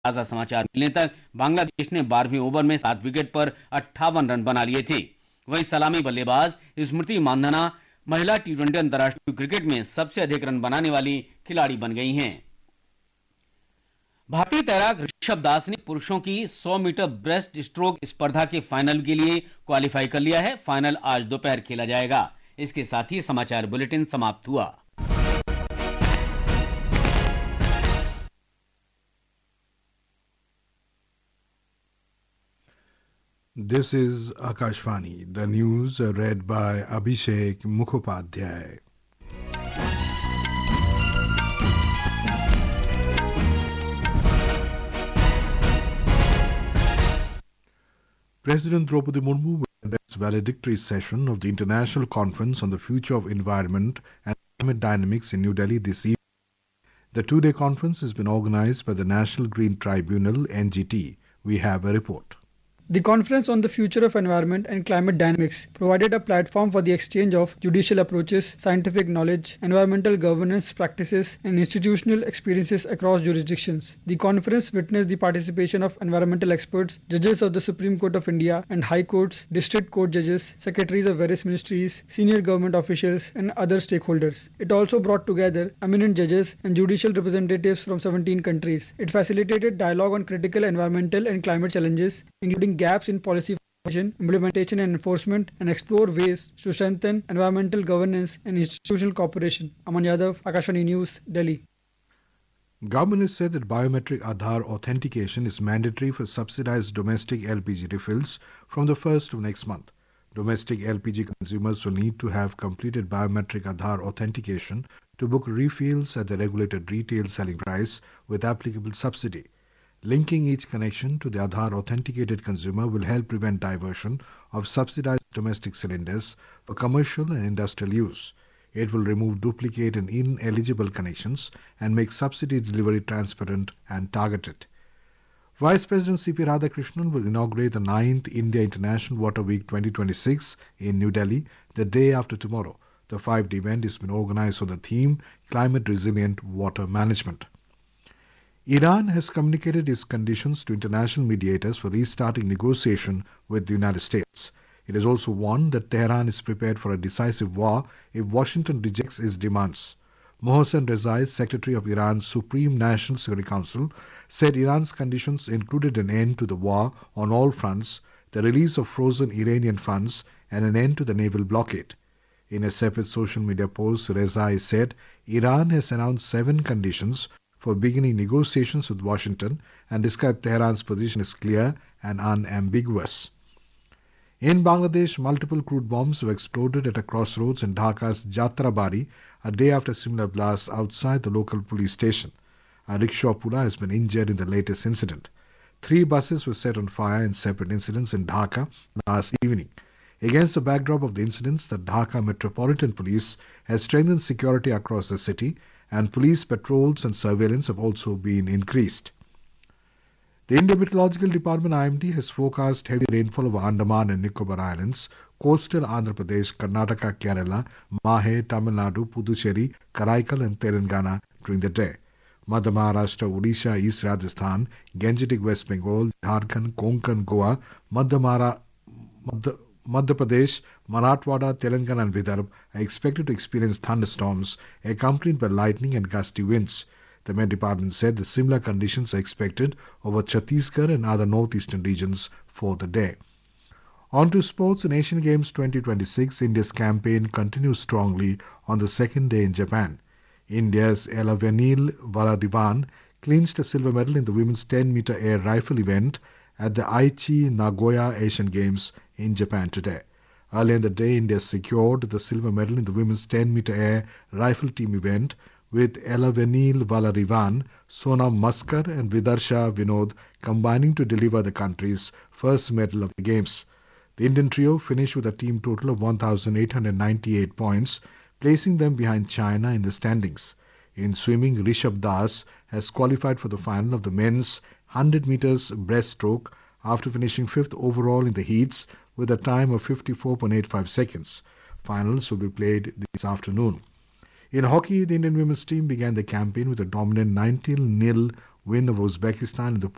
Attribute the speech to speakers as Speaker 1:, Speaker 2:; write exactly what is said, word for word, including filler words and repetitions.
Speaker 1: ताजा समाचार मिलने तक बांग्लादेश ने बारहवीं ओवर में सात विकेट पर अट्ठावन रन बना लिए थे। वहीं सलामी बल्लेबाज स्मृति मांधाना महिला टी ट्वेंटी अंतर्राष्ट्रीय क्रिकेट में सबसे अधिक रन बनाने वाली खिलाड़ी बन गई हैं। भारतीय तैराक ऋषभ दास ने पुरुषों की सौ मीटर ब्रेस्ट स्ट्रोक स्पर्धा के फाइनल के लिए क्वालिफाई कर लिया है। फाइनल आज दोपहर खेला जाएगा। इसके साथ ही समाचार बुलेटिन समाप्त हुआ।
Speaker 2: This is Akashvani. The news read by Abhishek Mukhopadhyay. President Draupadi Murmu will address valedictory session of the International Conference on the Future of Environment and Climate Dynamics in New Delhi this evening. The two-day conference has been organized by the National Green Tribunal, N G T. We have a report.
Speaker 3: The Conference on the Future of Environment and Climate Dynamics provided a platform for the exchange of judicial approaches, scientific knowledge, environmental governance practices, and institutional experiences across jurisdictions. The conference witnessed the participation of environmental experts, judges of the Supreme Court of India and High Courts, district court judges, secretaries of various ministries, senior government officials, and other stakeholders. It also brought together eminent judges and judicial representatives from seventeen countries. It facilitated dialogue on critical environmental and climate challenges, including gaps in policy formulation, implementation and enforcement, and explore ways to strengthen environmental governance and institutional cooperation. Aman Yadav, Akashvani News, Delhi.
Speaker 2: Government has said that biometric Aadhaar authentication is mandatory for subsidized domestic L P G refills from the first of next month. Domestic L P G consumers will need to have completed biometric Aadhaar authentication to book refills at the regulated retail selling price with applicable subsidy. Linking each connection to the Aadhaar authenticated consumer will help prevent diversion of subsidized domestic cylinders for commercial and industrial use. It will remove duplicate and ineligible connections and make subsidy delivery transparent and targeted. Vice President C P Radhakrishnan will inaugurate the ninth India International Water Week twenty twenty-six in New Delhi the day after tomorrow. The five-day event has been organized on the theme Climate Resilient Water Management. Iran has communicated its conditions to international mediators for restarting negotiation with the United States. It has also warned that Tehran is prepared for a decisive war if Washington rejects its demands. Mohsen Rezai, Secretary of Iran's Supreme National Security Council, said Iran's conditions included an end to the war on all fronts, the release of frozen Iranian funds, and an end to the naval blockade. In a separate social media post, Rezai said Iran has announced seven conditions for beginning negotiations with Washington and described Tehran's position as clear and unambiguous. In Bangladesh, multiple crude bombs were exploded at a crossroads in Dhaka's Jatrabari a day after similar blasts outside the local police station. A rickshaw puller has been injured in the latest incident. Three buses were set on fire in separate incidents in Dhaka last evening. Against the backdrop of the incidents, the Dhaka Metropolitan Police has strengthened security across the city, and police patrols and surveillance have also been increased. The Indian Meteorological Department I M D has forecast heavy rainfall over Andaman and Nicobar Islands, coastal Andhra Pradesh, Karnataka, Kerala, Mahe, Tamil Nadu, Puducherry, Karaikal and Telangana during the day. Madhya Maharashtra, Odisha, East Rajasthan, Gangetic West Bengal, Jharkhand, Konkan, Goa, Madhya Mara, Madhya Madhya Pradesh, Marathwada, Telangana and Vidarbha are expected to experience thunderstorms accompanied by lightning and gusty winds. The Met Department said the similar conditions are expected over Chhattisgarh and other northeastern regions for the day. On to sports. In Asian Games twenty twenty-six, India's campaign continues strongly on the second day in Japan. India's Elavenil Valadivan clinched a silver medal in the women's ten meter air rifle event at the Aichi Nagoya Asian Games in Japan today. Earlier in the day, India secured the silver medal in the women's ten meter air rifle team event with Elavenil Valarivan, Sonam Maskar and Vidarsha Vinod combining to deliver the country's first medal of the Games. The Indian trio finished with a team total of one thousand eight hundred ninety-eight points, placing them behind China in the standings. In swimming, Rishabh Das has qualified for the final of the men's one hundred meters breaststroke after finishing fifth overall in the heats with a time of fifty-four point eight five seconds. Finals will be played this afternoon. In hockey, the Indian women's team began the campaign with a dominant nineteen nil win over Uzbekistan in the